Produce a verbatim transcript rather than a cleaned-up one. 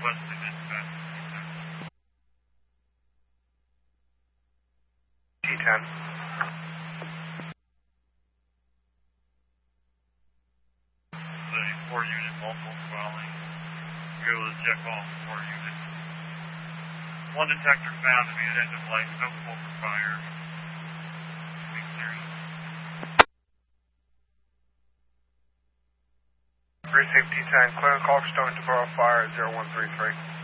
Wesley dispatch. T ten. The four unit multiple dwelling. Be able to check off four units. One detector found to be at end of life, no smoke or fire. Be clear. Precinct T ten, clear Clarkstone to borough fire zero one three three.